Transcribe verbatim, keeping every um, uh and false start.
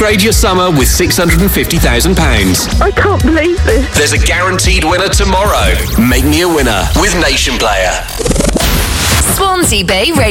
Upgrade your summer with six hundred fifty thousand pounds. I can't believe this. There's a guaranteed winner tomorrow. Make me a winner with Nation Player. Swansea Bay Radio.